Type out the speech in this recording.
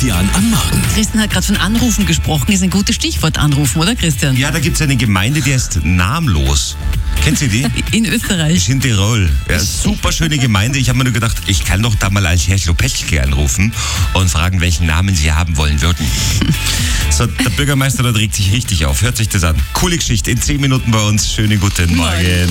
Christian am Morgen. Christian hat gerade von Anrufen gesprochen. Ist ein gutes Stichwort, Anrufen, oder Christian? Ja, da gibt es eine Gemeinde, die heißt Namlos. Kennt ihr die? In Österreich. Ist in Tirol. Ja, super schöne Gemeinde. Ich habe mir nur gedacht, ich kann doch da mal als Herr Schlopeschke anrufen und fragen, welchen Namen sie haben wollen würden. So, der Bürgermeister, da regt sich richtig auf. Hört sich das an. Coole Geschichte. In 10 Minuten bei uns. Schönen guten Morgen.